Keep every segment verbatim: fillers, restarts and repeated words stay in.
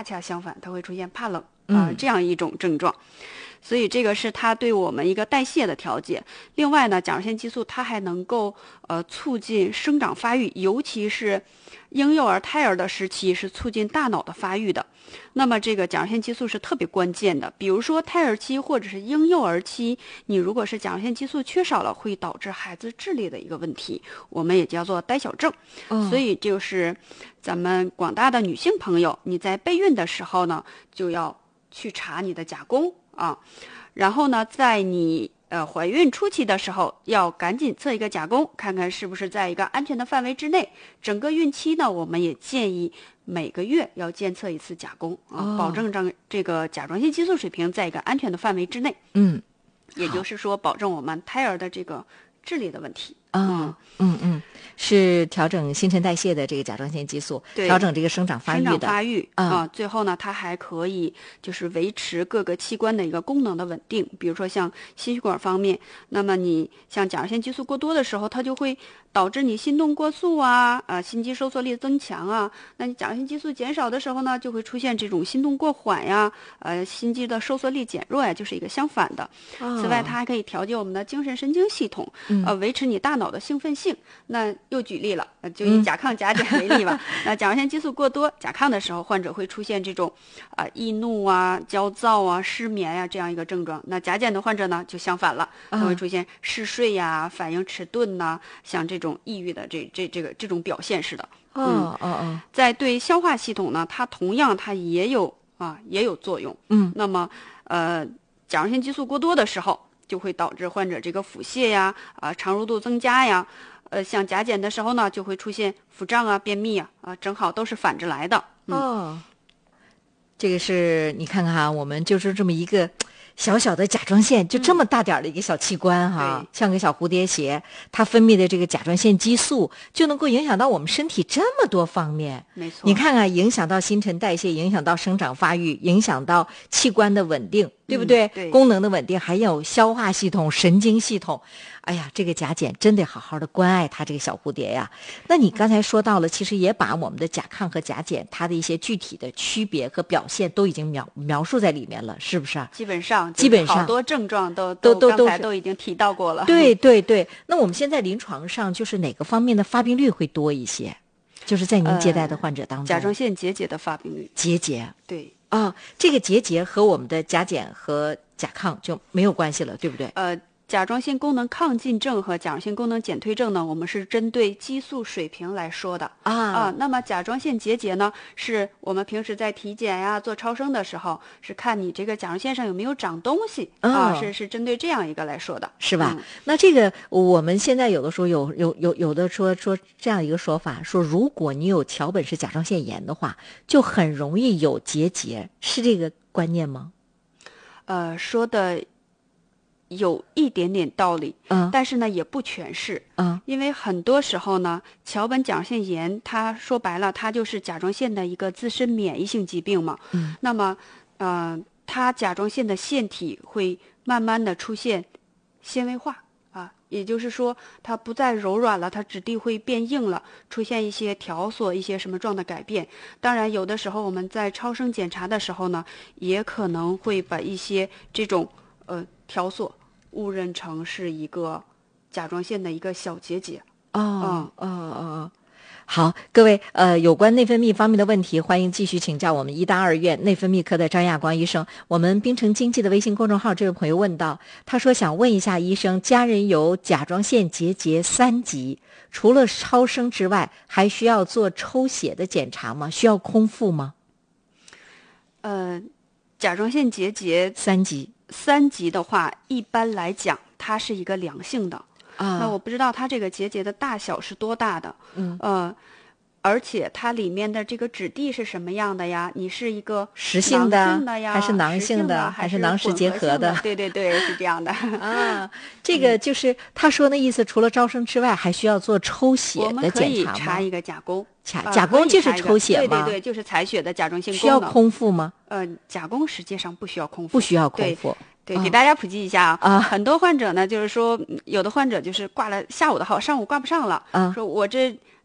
恰恰相反，它会出现怕冷啊、呃、这样一种症状。所以这个是它对我们一个代谢的调节。另外呢，甲状腺激素它还能够呃促进生长发育，尤其是婴幼儿胎儿的时期是促进大脑的发育的。那么这个甲状腺激素是特别关键的，比如说胎儿期或者是婴幼儿期，你如果是甲状腺激素缺少了，会导致孩子智力的一个问题，我们也叫做呆小症。 嗯、 所以就是咱们广大的女性朋友，你在备孕的时候呢，就要去查你的甲功啊，然后呢，在你呃怀孕初期的时候，要赶紧测一个甲功，看看是不是在一个安全的范围之内。整个孕期呢，我们也建议每个月要监测一次甲功啊， 哦、 保证这这个甲状腺激素水平在一个安全的范围之内。 嗯， 也就是说，保证我们胎儿的这个智力的问题。 嗯嗯嗯，是调整新陈代谢的这个甲状腺激素，调整这个生长发育的生长发育啊、 呃。最后呢，它还可以就是维持各个器官的一个功能的稳定。比如说像心血管方面，那么你像甲状腺激素过多的时候，它就会导致你心动过速啊，啊，心肌收缩力增强啊。那你甲状腺激素减少的时候呢，就会出现这种心动过缓呀，呃，心肌的收缩力减弱呀，就是一个相反的。 哦、 此外，它还可以调节我们的精神神经系统， 嗯、 呃，维持你大脑的兴奋性。那又举例了，就以甲亢甲减为例吧。嗯、那甲状腺激素过多、甲亢的时候，患者会出现这种啊、呃、易怒啊、焦躁啊、失眠呀、啊、这样一个症状。那甲减的患者呢，就相反了，他会出现嗜睡呀、反应迟钝呐、啊，像这种抑郁的这这这个这种表现似的。 哦哦哦， 在对消化系统呢，它同样它也有啊也有作用。 嗯， 那么呃，甲状腺激素过多的时候，就会导致患者这个腹泻呀、啊肠蠕度增加呀。呃，像甲减的时候呢，就会出现腹胀啊、便秘啊，啊，正好都是反着来的。 嗯、哦，这个是你看看哈，我们就是这么一个小小的甲状腺，就这么大点的一个小器官哈， 嗯、 像个小蝴蝶鞋，它分泌的这个甲状腺激素就能够影响到我们身体这么多方面。 没错， 你看看，影响到新陈代谢，影响到生长发育，影响到器官的稳定，对不对？ 嗯、对， 功能的稳定，还有消化系统、神经系统。哎呀，这个甲减真得好好的关爱它这个小蝴蝶呀。那你刚才说到了，其实也把我们的甲亢和甲减它的一些具体的区别和表现都已经描描述在里面了，是不是啊？ 基本上， 基本上好多症状都都都刚才都已经提到过了。 对对对，那我们现在临床上就是哪个方面的发病率会多一些？就是在您接待的患者当中，呃、 甲状腺结节的发病率。 结节， 对啊、哦，这个结节和我们的甲减和甲亢就没有关系了，对不对？ 呃。甲状腺功能亢进症和甲状腺功能减退症呢，我们是针对激素水平来说的啊啊。那么甲状腺结节呢，是我们平时在体检呀、做超声的时候，是看你这个甲状腺上有没有长东西、哦、啊，是是针对这样一个来说的， 是吧？ 嗯、 那这个我们现在有的时候有有有有的说说这样一个说法，说如果你有桥本氏甲状腺炎的话，就很容易有结节，是这个观念吗？ 呃，说的。有一点点道理， 嗯， 但是呢也不全是， 嗯， 因为很多时候呢，桥本甲状腺炎，它说白了，它就是甲状腺的一个自身免疫性疾病嘛， 嗯， 那么，呃，它甲状腺的腺体会慢慢的出现纤维化啊，也就是说，它不再柔软了，它质地会变硬了，出现一些条索、一些什么状的改变。当然，有的时候我们在超声检查的时候呢，也可能会把一些这种呃条索误认成是一个甲状腺的一个小结节。 哦，哦哦，好，各位，呃，有关内分泌方面的问题，欢迎继续请教我们医大二院内分泌科的张亚光医生。我们滨城经济的微信公众号，这位朋友问到，他说想问一下医生，家人有甲状腺结节三级，除了超声之外，还需要做抽血的检查吗？需要空腹吗？ 呃，甲状腺结节三级。 三级的话，一般来讲，它是一个良性的。 啊， 那我不知道它这个结节的大小是多大的。 嗯， 呃，而且它里面的这个质地是什么样的呀？你是一个实性的呀， 还是囊性的， 还是囊实结合的？ 对对对，是这样的。 啊，这个就是他说的意思，除了超声之外，还需要做抽血的检查吗？ 我们可以查一个甲功。 甲甲功就是抽血吗？ 对对对，就是采血的甲状腺功能。 需要空腹吗？ 呃，甲功实际上不需要空腹， 不需要空腹。 对，给大家普及一下啊， 很多患者呢，就是说有的患者就是挂了下午的号，上午挂不上了， 啊， 说我这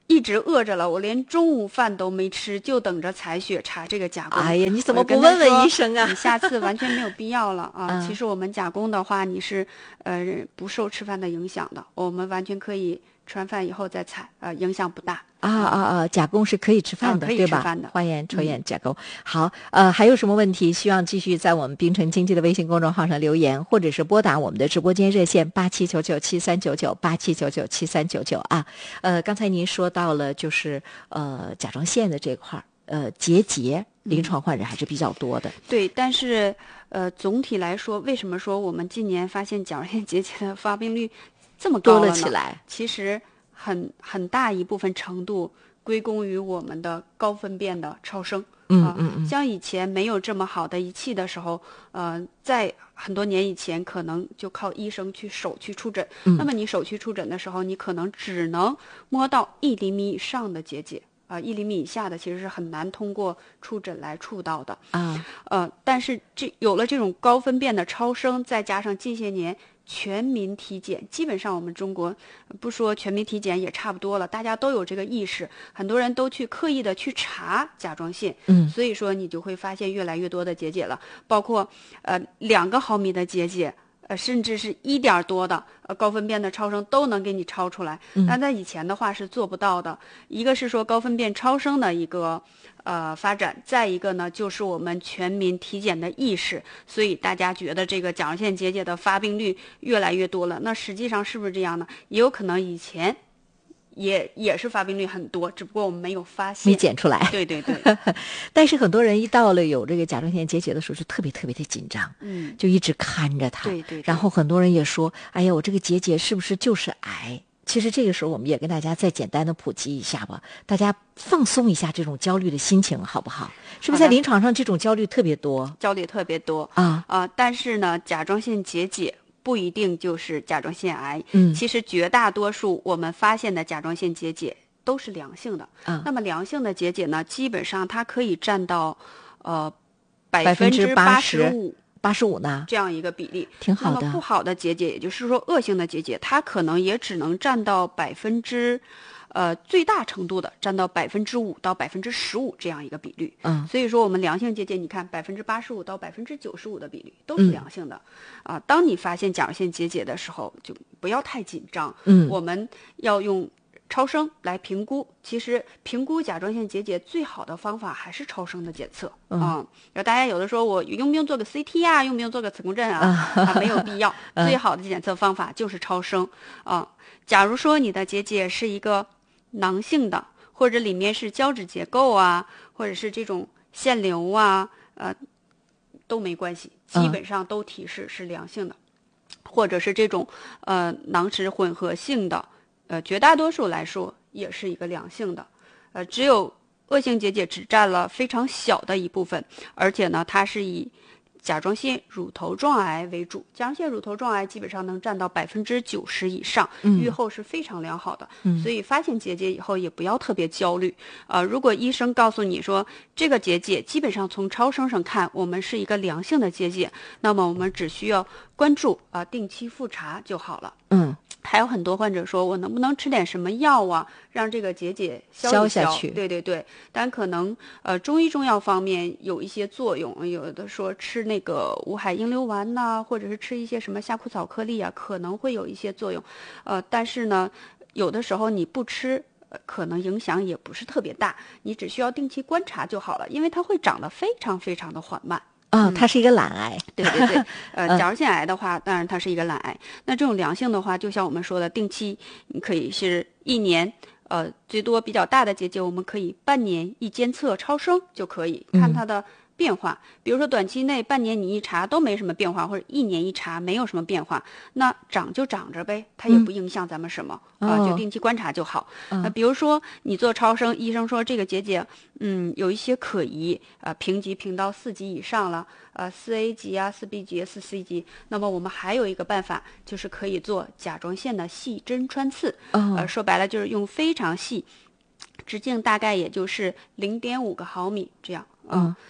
一直饿着了，我连中午饭都没吃，就等着采血查这个甲功。 哎呀，你怎么不问问医生啊？ 你下次完全没有必要了啊！ 嗯、 其实我们甲功的话，你是呃不受吃饭的影响的，我们完全可以吃完饭以后再采，呃，影响不大。 啊啊啊！甲功是可以吃饭的， 啊、可以对吧？ 吃饭的。 花眼、抽眼、甲功。嗯、好，呃，还有什么问题？希望继续在我们冰城经济的微信公众号上留言，或者是拨打我们的直播间热线八七九九七三九九八七九九七三九九啊。呃，刚才您说到了就是呃甲状腺的这块儿，呃结节，临床患者还是比较多的。 嗯、对，但是呃总体来说，为什么说我们今年发现甲状腺结节的发病率这么高多了起来？ 其实。很很大一部分程度归功于我们的高分辨的超声。 嗯嗯嗯， 像以前没有这么好的仪器的时候，呃，在很多年以前，可能就靠医生去手去触诊。 嗯、 那么你手去触诊的时候，你可能只能摸到一厘米以上的结节啊，一、呃、厘米以下的其实是很难通过触诊来触到的啊。 呃，但是这有了这种高分辨的超声，再加上近些年。全民体检，基本上我们中国不说全民体检也差不多了，大家都有这个意识，很多人都去刻意的去查甲状腺， 嗯， 所以说你就会发现越来越多的结节了，包括呃两个毫米的结节，呃甚至是一点多的呃高分辨的超声都能给你超出来，但在以前的话是做不到的。一个是说高分辨超声的一个。呃，发展，再一个呢，就是我们全民体检的意识，所以大家觉得这个甲状腺结节的发病率越来越多了。那实际上是不是这样呢？也有可能以前也也是发病率很多，只不过我们没有发现， 没检出来。 对对对。 但是很多人一到了有这个甲状腺结节的时候，就特别特别的紧张， 嗯， 就一直看着它。 对 对, 对。 然后很多人也说：“哎呀，我这个结节是不是就是癌？”其实这个时候我们也跟大家再简单的普及一下吧，大家放松一下这种焦虑的心情，好不好？是不是在临床上这种焦虑特别多？ 焦虑特别多啊啊、呃！但是呢，甲状腺结节不一定就是甲状腺癌。 嗯， 其实绝大多数我们发现的甲状腺结节都是良性的。 啊， 那么良性的结节呢，基本上它可以占到呃百分之八十五。 八十五呢， 这样一个比例挺好的。 那么不好的结节，也就是说恶性的结节，它可能也只能占到百分之，呃，最大程度的占到百分之五到百分之十五这样一个比率。 嗯， 所以说我们良性结节，你看百分之八十五到百分之九十五的比率都是良性的。啊、嗯呃，当你发现甲状腺结节的时候，就不要太紧张。 嗯， 我们要用。超声来评估，其实评估甲状腺结节最好的方法还是超声的检测。 嗯， 然后大家有的说我用不用做个 C T 啊，用不用做个磁共振啊？啊，没有必要。最好的检测方法就是超声啊。假如说你的结节是一个囊性的，或者里面是胶质结构啊，或者是这种腺瘤啊，呃，都没关系，基本上都提示是良性的，嗯、或者是这种呃囊实混合性的。呃，绝大多数来说也是一个良性的，呃，只有恶性结节只占了非常小的一部分，而且呢，它是以甲状腺乳头状癌为主，甲状腺乳头状癌基本上能占到百分之九十以上，预后是非常良好的， 嗯、 所以发现结节以后也不要特别焦虑。呃，如果医生告诉你说这个结节基本上从超声上看我们是一个良性的结节，那么我们只需要关注啊、呃，定期复查就好了。 嗯。 还有很多患者说，我能不能吃点什么药啊，让这个结节消一消？ 消下去。 对对对，但可能呃中医中药方面有一些作用，有的说吃那个五海英流丸呐、啊，或者是吃一些什么夏枯草颗粒啊，可能会有一些作用。呃，但是呢，有的时候你不吃，呃、可能影响也不是特别大，你只需要定期观察就好了，因为它会长得非常非常的缓慢。 啊、哦，它是一个懒癌。 对对对，呃，甲状腺癌的话，当然它是一个懒癌。那这种良性的话，就像我们说的，定期你可以是一年，呃，最多比较大的结节，我们可以半年一监测超声就可以看它的变化。嗯、比如说短期内半年你一查都没什么变化，或者一年一查没有什么变化，那长就长着呗，它也不影响咱们什么啊、 嗯呃，就定期观察就好。 那、 呃、比如说你做超声，医生说这个结节，嗯，有一些可疑，呃，评级评到四级以上了。呃，四 A 级啊，四 B 级、四 C 级，那么我们还有一个办法，就是可以做甲状腺的细针穿刺。 哦、 呃，说白了就是用非常细，直径大概也就是零点五个毫米这样。 嗯，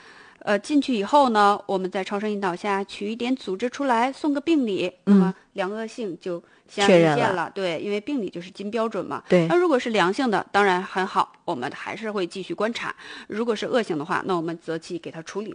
呃，进去以后呢，我们在超声引导下取一点组织出来，送个病理，那么良恶性就显而易见了。对，因为病理就是金标准嘛。 对。 那如果是良性的，当然很好，我们还是会继续观察；如果是恶性的话，那我们择期给它处理